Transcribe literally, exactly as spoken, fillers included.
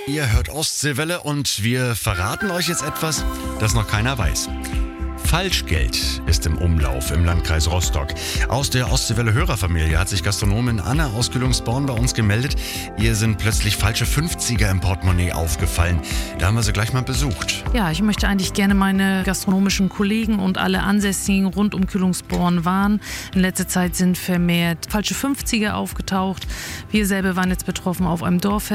Ihr hört Ostseewelle und wir verraten euch jetzt etwas, das noch keiner weiß. Falschgeld ist im Umlauf im Landkreis Rostock. Aus der Ostseewelle-Hörerfamilie hat sich Gastronomin Anna aus Kühlungsborn bei uns gemeldet. Ihr sind plötzlich falsche fünfziger im Portemonnaie aufgefallen. Da haben wir sie gleich mal besucht. Ja, ich möchte eigentlich gerne meine gastronomischen Kollegen und alle Ansässigen rund um Kühlungsborn warnen. In letzter Zeit sind vermehrt falsche fünfziger aufgetaucht. Wir selber waren jetzt betroffen auf einem Dorffest.